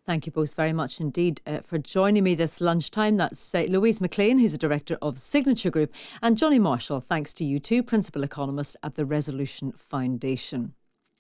Thank you both very much indeed for joining me this lunchtime. That's Louise McLean, who's a director of Signature Group, and Johnny Marshall, thanks to you too, principal economist at the Resolution Foundation.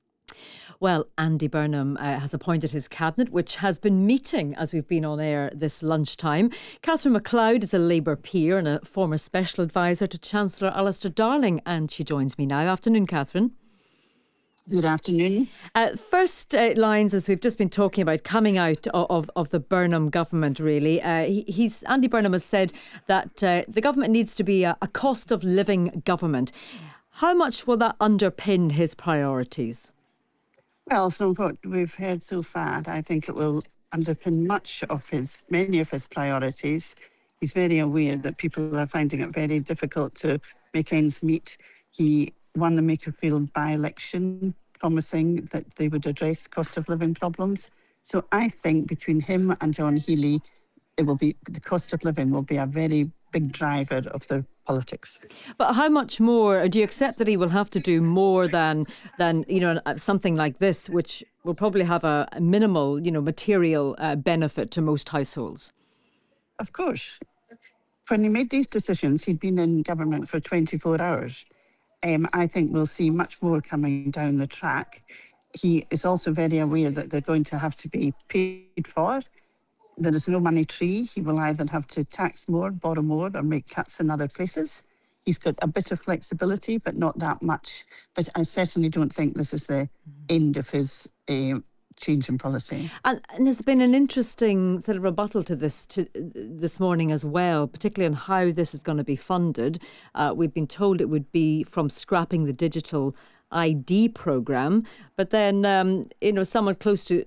Well, Andy Burnham has appointed his cabinet, which has been meeting as we've been on air this lunchtime. Catherine MacLeod is a Labour peer and a former special advisor to Chancellor Alistair Darling, and she joins me now. Afternoon, Catherine. Good afternoon. First lines, as we've just been talking about, coming out of the Burnham government, really. Andy Burnham has said that the government needs to be a cost of living government. How much will that underpin his priorities? Well, from what we've heard so far, I think it will underpin many of his priorities. He's very aware that people are finding it very difficult to make ends meet. He won the Makerfield by-election, promising that they would address cost of living problems. So I think between him and John Healey, the cost of living will be a very big driver of their politics. But how much more do you accept that he will have to do more than something like this, which will probably have a minimal material benefit to most households? Of course. When he made these decisions, he'd been in government for 24 hours. I think we'll see much more coming down the track. He is also very aware that they're going to have to be paid for. There is no money tree. He will either have to tax more, borrow more, or make cuts in other places. He's got a bit of flexibility, but not that much. But I certainly don't think this is the end of his change in policy. And there's been an interesting sort of rebuttal to this morning as well, particularly on how this is going to be funded. We've been told it would be from scrapping the digital ID programme, but then someone close to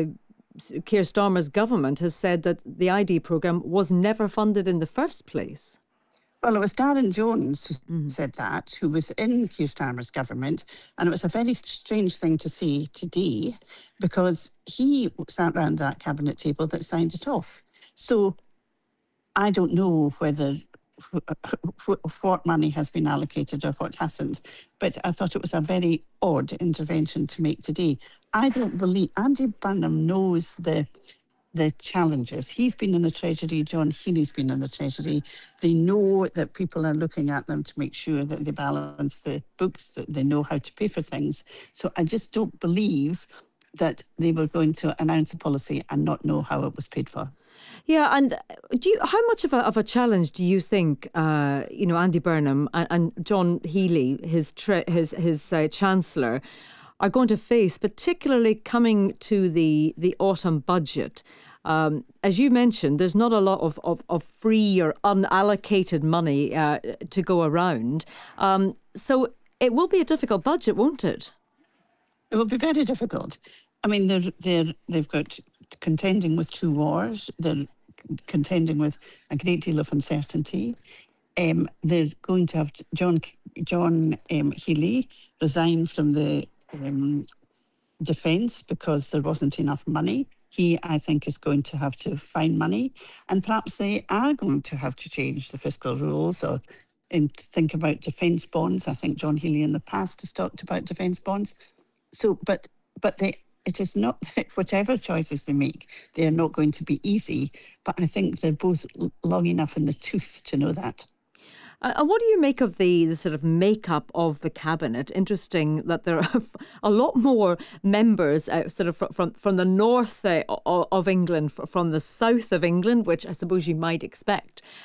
Keir Starmer's government has said that the ID programme was never funded in the first place. Well, it was Darren Jones who said that, who was in Keir Starmer's government, and it was a very strange thing to see today because he sat around that cabinet table that signed it off. So I don't know what money has been allocated or what hasn't, but I thought it was a very odd intervention to make today. I don't believe Andy Burnham knows the challenges. He's been in the Treasury, John Healey's been in the Treasury. They know that people are looking at them to make sure that they balance the books, that they know how to pay for things. So I just don't believe that they were going to announce a policy and not know how it was paid for. Yeah, and how much of a challenge do you think, Andy Burnham and John Healey, his Chancellor, are going to face, particularly coming to the autumn budget? As you mentioned, there's not a lot of free or unallocated money to go around. So it will be a difficult budget, won't it? It will be very difficult. I mean, they've got contending with two wars. They're contending with a great deal of uncertainty. They're going to have John Healey resign from the defence because there wasn't enough money. He, I think, is going to have to find money, and perhaps they are going to have to change the fiscal rules and think about defence bonds. I think John Healey in the past has talked about defence bonds. So, but it is not, whatever choices they make, they are not going to be easy. But I think they're both long enough in the tooth to know that. And what do you make of the sort of makeup of the cabinet? Interesting that there are a lot more members sort of from the north of England, from the south of England, which I suppose you might expect